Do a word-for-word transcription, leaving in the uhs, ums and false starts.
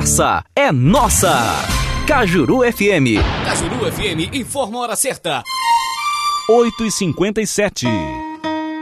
essa é nossa. Cajuru F M. Cajuru F M informa a hora certa. oito e cinquenta e sete.